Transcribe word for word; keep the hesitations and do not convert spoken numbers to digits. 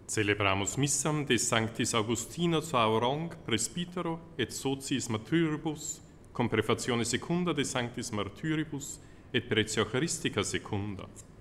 Celebramus missam de Sanctis Augustino Saurong, presbytero et sociis martyribus, com prefazione secunda de Sanctis Martyribus et pretio Eucharistica secunda.